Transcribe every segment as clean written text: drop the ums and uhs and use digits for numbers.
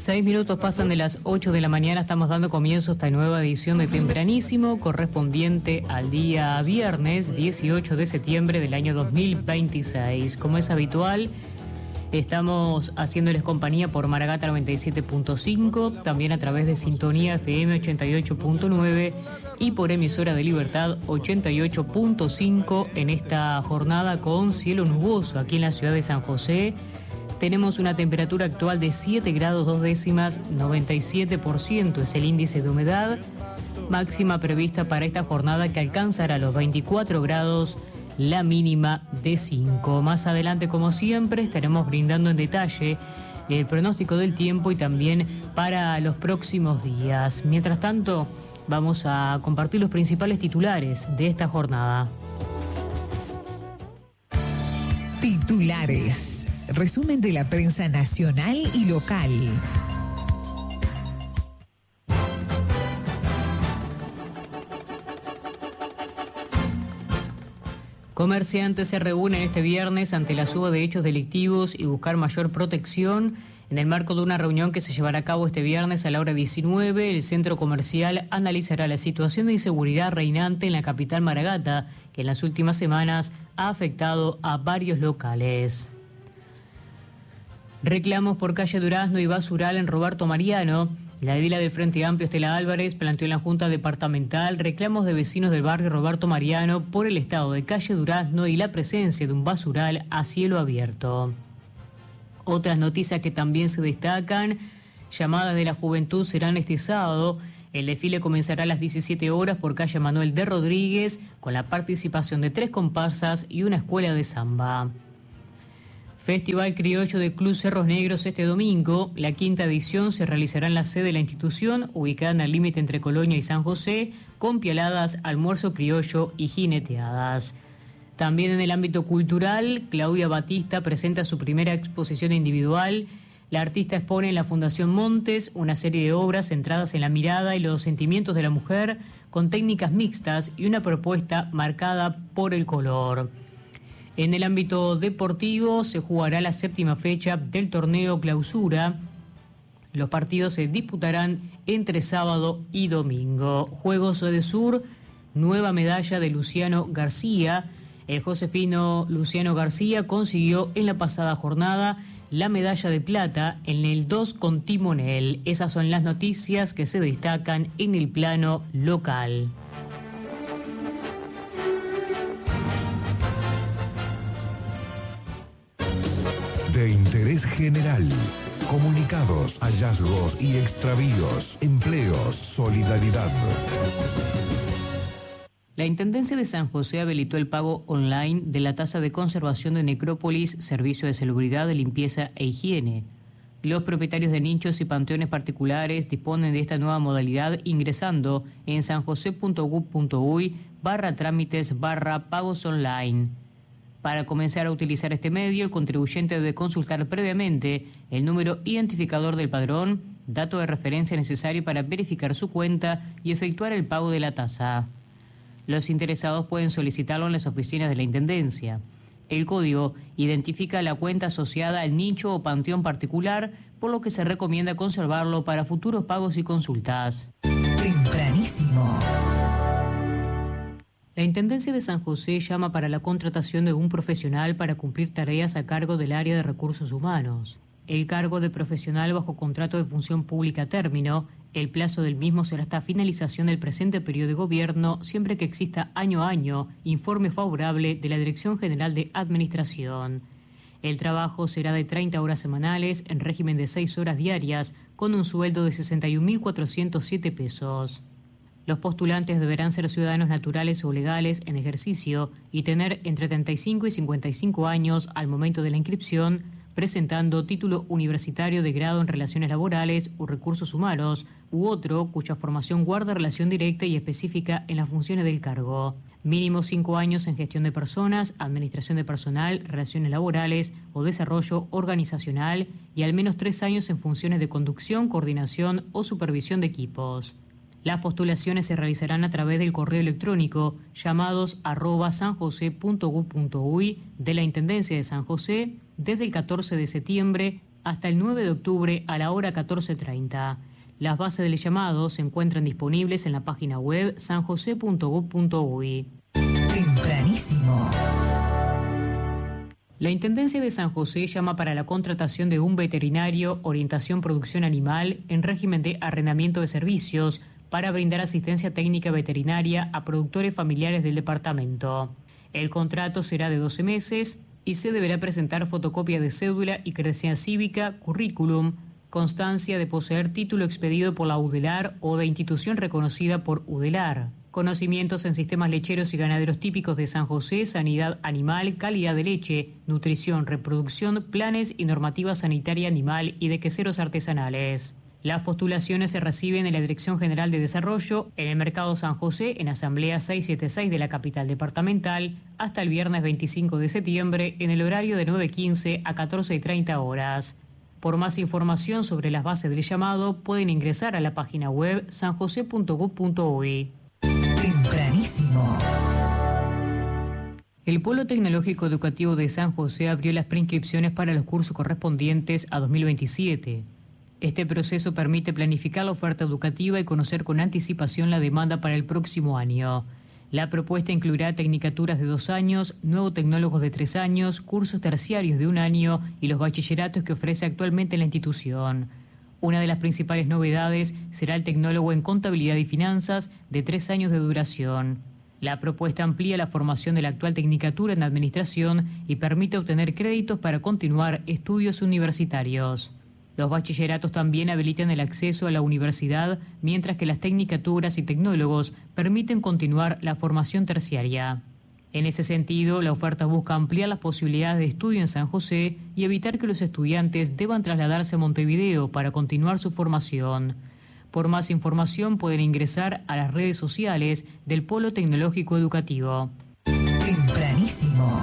6 minutos pasan de las 8 de la mañana, estamos dando comienzo a esta nueva edición de Tempranísimo, correspondiente al día viernes 18 de septiembre del año 2026. Como es habitual, estamos haciéndoles compañía por Maragata 97.5, también a través de Sintonía FM 88.9 y por Emisora de Libertad 88.5 en esta jornada con cielo nuboso aquí en la ciudad de San José. Tenemos una temperatura actual de 7 grados 2 décimas, 97% es el índice de humedad, máxima prevista para esta jornada que alcanzará los 24 grados, la mínima de 5. Más adelante, como siempre, estaremos brindando en detalle el pronóstico del tiempo y también para los próximos días. Mientras tanto, vamos a compartir los principales titulares de esta jornada. Titulares. Resumen de la prensa nacional y local. Comerciantes se reúnen este viernes ante la suba de hechos delictivos y buscar mayor protección. En el marco de una reunión que se llevará a cabo este viernes a la hora 19, el centro comercial analizará la situación de inseguridad reinante en la capital Maragata, que en las últimas semanas ha afectado a varios locales. Reclamos por calle Durazno y basural en Roberto Mariano. La edila del Frente Amplio, Estela Álvarez, planteó en la Junta Departamental reclamos de vecinos del barrio Roberto Mariano por el estado de calle Durazno y la presencia de un basural a cielo abierto. Otras noticias que también se destacan: llamadas de la juventud serán este sábado. El desfile comenzará a las 17 horas por calle Manuel de Rodríguez, con la participación de 3 comparsas y una escuela de samba. Festival Criollo de Club Cerros Negros este domingo. La 5ª edición se realizará en la sede de la institución, ubicada en el límite entre Colonia y San José, con pialadas, almuerzo criollo y jineteadas. También en el ámbito cultural, Claudia Batista presenta su primera exposición individual. La artista expone en la Fundación Montes una serie de obras centradas en la mirada y los sentimientos de la mujer, con técnicas mixtas y una propuesta marcada por el color. En el ámbito deportivo se jugará la 7ª fecha del torneo Clausura. Los partidos se disputarán entre sábado y domingo. Juegos de Sur, nueva medalla de Luciano García. El josefino Luciano García consiguió en la pasada jornada la medalla de plata en el 2 con timonel. Esas son las noticias que se destacan en el plano local. De interés general. Comunicados, hallazgos y extravíos. Empleos, solidaridad. La Intendencia de San José habilitó el pago online de la tasa de conservación de necrópolis, servicio de salubridad, de limpieza e higiene. Los propietarios de nichos y panteones particulares disponen de esta nueva modalidad ingresando en sanjose.gov.uy/trámites/pagos online. Para comenzar a utilizar este medio, el contribuyente debe consultar previamente el número identificador del padrón, dato de referencia necesario para verificar su cuenta y efectuar el pago de la tasa. Los interesados pueden solicitarlo en las oficinas de la Intendencia. El código identifica la cuenta asociada al nicho o panteón particular, por lo que se recomienda conservarlo para futuros pagos y consultas. Tempranísimo. La Intendencia de San José llama para la contratación de un profesional para cumplir tareas a cargo del área de recursos humanos. El cargo de profesional bajo contrato de función pública a término, el plazo del mismo será hasta finalización del presente periodo de gobierno, siempre que exista año a año informe favorable de la Dirección General de Administración. El trabajo será de 30 horas semanales en régimen de 6 horas diarias, con un sueldo de 61.407 pesos. Los postulantes deberán ser ciudadanos naturales o legales en ejercicio y tener entre 35 y 55 años al momento de la inscripción, presentando título universitario de grado en relaciones laborales o recursos humanos u otro cuya formación guarda relación directa y específica en las funciones del cargo. Mínimo 5 años en gestión de personas, administración de personal, relaciones laborales o desarrollo organizacional y al menos 3 años en funciones de conducción, coordinación o supervisión de equipos. Las postulaciones se realizarán a través del correo electrónico llamados@sanjose.gov.uy de la Intendencia de San José desde el 14 de septiembre hasta el 9 de octubre a la hora 14:30. Las bases del llamado se encuentran disponibles en la página web sanjose.gov.uy. Tempranísimo. La Intendencia de San José llama para la contratación de un veterinario, orientación producción animal en régimen de arrendamiento de servicios para brindar asistencia técnica veterinaria a productores familiares del departamento. El contrato será de 12 meses y se deberá presentar fotocopia de cédula y credencial cívica, currículum, constancia de poseer título expedido por la UDELAR o de institución reconocida por UDELAR, conocimientos en sistemas lecheros y ganaderos típicos de San José, sanidad animal, calidad de leche, nutrición, reproducción, planes y normativa sanitaria animal y de queseros artesanales. Las postulaciones se reciben en la Dirección General de Desarrollo, en el Mercado San José, en Asamblea 676 de la capital departamental, hasta el viernes 25 de septiembre, en el horario de 9:15 a 14:30 horas. Por más información sobre las bases del llamado, pueden ingresar a la página web sanjose.gov.uy. Tempranísimo. El Polo Tecnológico Educativo de San José abrió las preinscripciones para los cursos correspondientes a 2027. Este proceso permite planificar la oferta educativa y conocer con anticipación la demanda para el próximo año. La propuesta incluirá tecnicaturas de 2 años, nuevos tecnólogos de 3 años, cursos terciarios de 1 año y los bachilleratos que ofrece actualmente la institución. Una de las principales novedades será el tecnólogo en contabilidad y finanzas de 3 años de duración. La propuesta amplía la formación de la actual tecnicatura en administración y permite obtener créditos para continuar estudios universitarios. Los bachilleratos también habilitan el acceso a la universidad, mientras que las tecnicaturas y tecnólogos permiten continuar la formación terciaria. En ese sentido, la oferta busca ampliar las posibilidades de estudio en San José y evitar que los estudiantes deban trasladarse a Montevideo para continuar su formación. Por más información pueden ingresar a las redes sociales del Polo Tecnológico Educativo. Tempranísimo.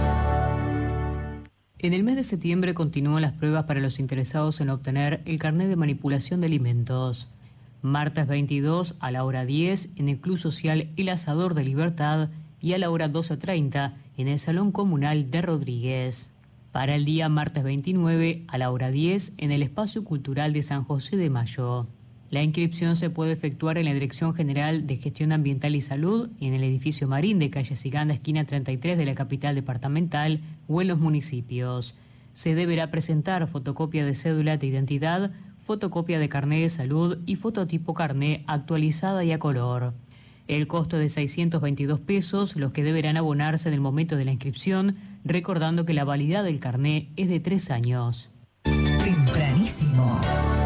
En el mes de septiembre continúan las pruebas para los interesados en obtener el carnet de manipulación de alimentos. Martes 22 a la hora 10 en el Club Social El Asador de Libertad y a la hora 12:30 en el Salón Comunal de Rodríguez. Para el día martes 29 a la hora 10 en el Espacio Cultural de San José de Mayo. La inscripción se puede efectuar en la Dirección General de Gestión Ambiental y Salud y en el edificio Marín de calle Siganda, esquina 33 de la capital departamental o en los municipios. Se deberá presentar fotocopia de cédula de identidad, fotocopia de carné de salud y fototipo carné actualizada y a color. El costo de 622 pesos, los que deberán abonarse en el momento de la inscripción, recordando que la validad del carné es de 3 años. Tempranísimo.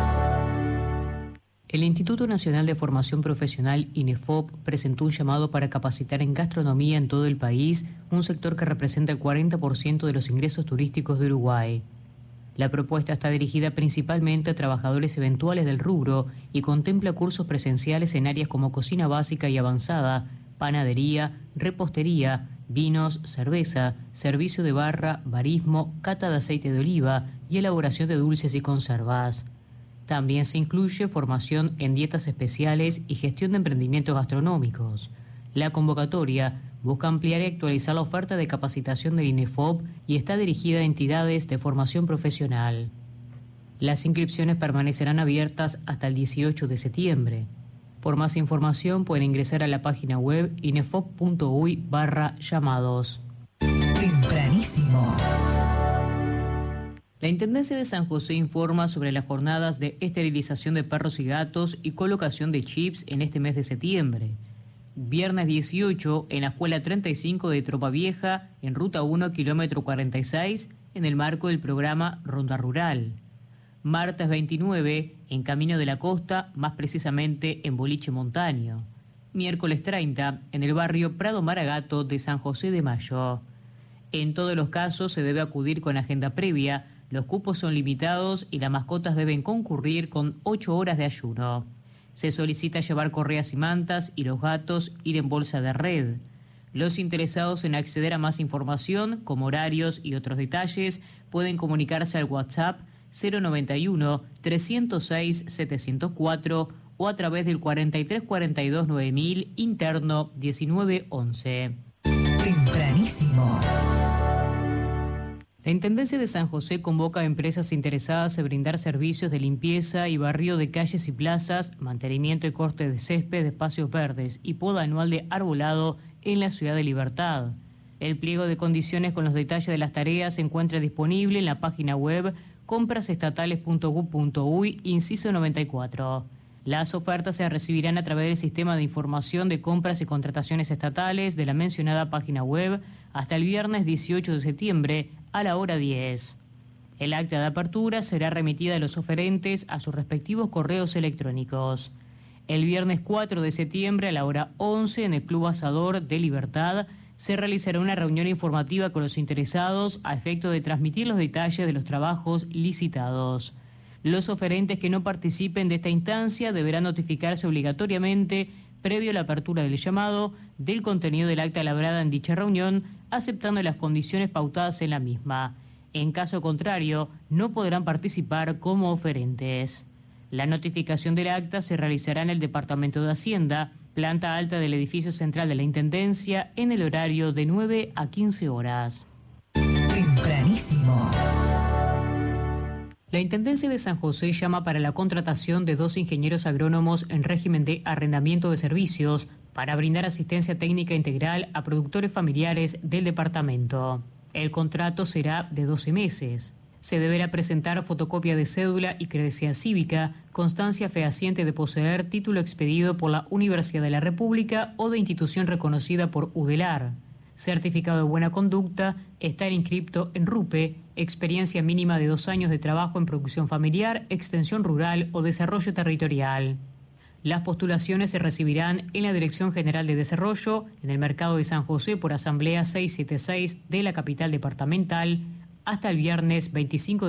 El Instituto Nacional de Formación Profesional, INEFOP, presentó un llamado para capacitar en gastronomía en todo el país, un sector que representa el 40% de los ingresos turísticos de Uruguay. La propuesta está dirigida principalmente a trabajadores eventuales del rubro y contempla cursos presenciales en áreas como cocina básica y avanzada, panadería, repostería, vinos, cerveza, servicio de barra, barismo, cata de aceite de oliva y elaboración de dulces y conservas. También se incluye formación en dietas especiales y gestión de emprendimientos gastronómicos. La convocatoria busca ampliar y actualizar la oferta de capacitación del INEFOP y está dirigida a entidades de formación profesional. Las inscripciones permanecerán abiertas hasta el 18 de septiembre. Por más información pueden ingresar a la página web inefop.uy/llamados. Tempranísimo. La Intendencia de San José informa sobre las jornadas de esterilización de perros y gatos y colocación de chips en este mes de septiembre. Viernes 18 en la Escuela 35 de Tropa Vieja, en Ruta 1, kilómetro 46, en el marco del programa Ronda Rural. Martes 29 en Camino de la Costa, más precisamente en Boliche Montaño. Miércoles 30 en el barrio Prado Maragato de San José de Mayo. En todos los casos se debe acudir con agenda previa. Los cupos son limitados y las mascotas deben concurrir con 8 horas de ayuno. Se solicita llevar correas y mantas y los gatos ir en bolsa de red. Los interesados en acceder a más información, como horarios y otros detalles, pueden comunicarse al WhatsApp 091-306-704 o a través del 4342-9000 interno 1911. Tempranísimo. La La Intendencia de San José convoca a empresas interesadas en brindar servicios de limpieza y barrido de calles y plazas, mantenimiento y corte de césped, de espacios verdes y poda anual de arbolado en la ciudad de Libertad. El pliego de condiciones con los detalles de las tareas se encuentra disponible en la página web comprasestatales.gov.uy, inciso 94. Las ofertas se recibirán a través del sistema de información de compras y contrataciones estatales de la mencionada página web hasta el viernes 18 de septiembre a la hora 10. El acta de apertura será remitida a los oferentes a sus respectivos correos electrónicos. El viernes 4 de septiembre a la hora 11 en el Club Asador de Libertad se realizará una reunión informativa con los interesados a efecto de transmitir los detalles de los trabajos licitados. Los oferentes que no participen de esta instancia deberán notificarse obligatoriamente, previo a la apertura del llamado, del contenido del acta labrada en dicha reunión, aceptando las condiciones pautadas en la misma. En caso contrario, no podrán participar como oferentes. La notificación del acta se realizará en el Departamento de Hacienda, planta alta del edificio central de la Intendencia, en el horario de 9 a 15 horas. Tempranísimo. La Intendencia de San José llama para la contratación de 2 ingenieros agrónomos en régimen de arrendamiento de servicios para brindar asistencia técnica integral a productores familiares del departamento. El contrato será de 12 meses. Se deberá presentar fotocopia de cédula y credencial cívica, constancia fehaciente de poseer título expedido por la Universidad de la República o de institución reconocida por UDELAR, certificado de buena conducta, estar inscripto en RUPE, experiencia mínima de 2 años de trabajo en producción familiar, extensión rural o desarrollo territorial. Las postulaciones se recibirán en la Dirección General de Desarrollo, en el Mercado de San José por Asamblea 676 de la capital departamental, hasta el viernes 25 de